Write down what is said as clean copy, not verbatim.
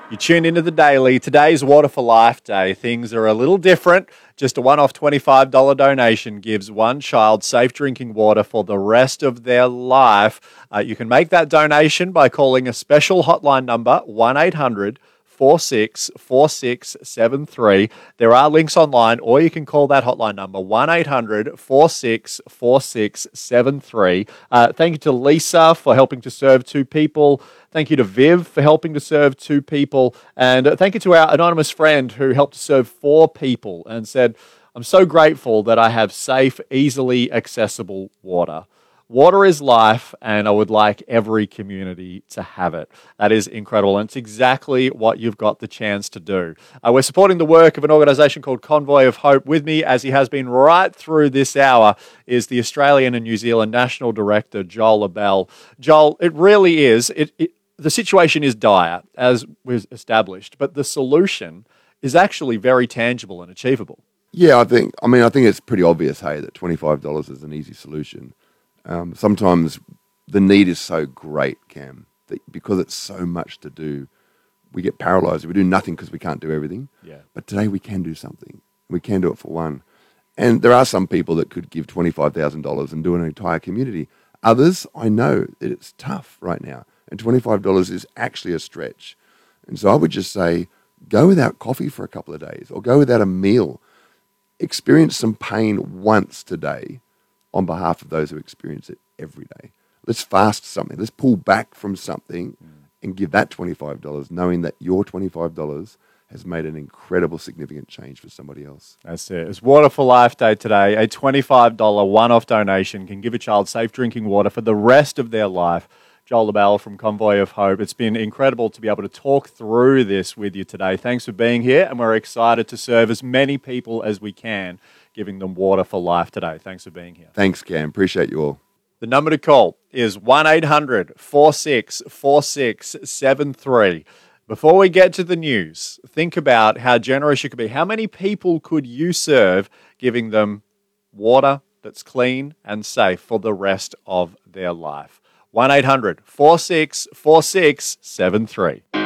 You tune into the Daily. Today's Water for Life Day. Things are a little different. Just a one-off $25 donation gives one child safe drinking water for the rest of their life. You can make that donation by calling a special hotline number, 1-800-464673. There are links online, or you can call that hotline number, 1-800-464673. Thank you to Lisa for helping to serve two people. Thank you to Viv for helping to serve two people. And thank you to our anonymous friend who helped to serve four people and said, I'm so grateful that I have safe, easily accessible water. Water is life, and I would like every community to have it. That is incredible, and it's exactly what you've got the chance to do. We're supporting the work of an organisation called Convoy of Hope. With me, as he has been right through this hour, is the Australian and New Zealand National Director, Joel Abell. Joel, it really is. The situation is dire, as we've established, but the solution is actually very tangible and achievable. Yeah, I think it's pretty obvious, hey, that $25 is an easy solution. Sometimes the need is so great, Cam, that because it's so much to do, we get paralyzed. We do nothing because we can't do everything. Yeah. But today we can do something. We can do it for one. And there are some people that could give $25,000 and do an entire community. Others, I know that it's tough right now. And $25 is actually a stretch. And so I would just say, go without coffee for a couple of days or go without a meal. Experience some pain once today on behalf of those who experience it every day. Let's fast something. Let's pull back from something and give that $25, knowing that your $25 has made an incredible, significant change for somebody else. That's it. It's Water for Life Day today. A $25 one-off donation can give a child safe drinking water for the rest of their life. Joel Abell from Convoy of Hope. It's been incredible to be able to talk through this with you today. Thanks for being here, and we're excited to serve as many people as we can, giving them water for life today. Thanks for being here. Thanks, Cam. Appreciate you all. The number to call is 1-800-464673. Before we get to the news, think about how generous you could be. How many people could you serve, giving them water that's clean and safe for the rest of their life? 1-800-464673.